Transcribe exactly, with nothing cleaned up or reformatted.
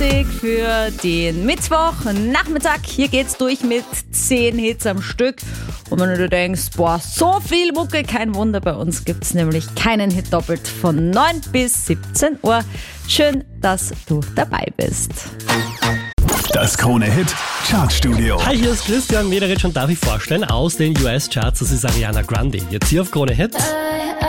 Musik für den Mittwoch Nachmittag. Hier geht's durch mit zehn Hits am Stück. Und wenn du dir denkst, boah, so viel Mucke, kein Wunder, bei uns gibt's nämlich keinen Hit doppelt von neun bis siebzehn Uhr. Schön, dass du dabei bist. Das Krone-Hit Chartstudio. Hi, hier ist Christian Mederich und darf ich vorstellen aus den U S-Charts, das ist Ariana Grande. Jetzt hier auf Krone-Hit.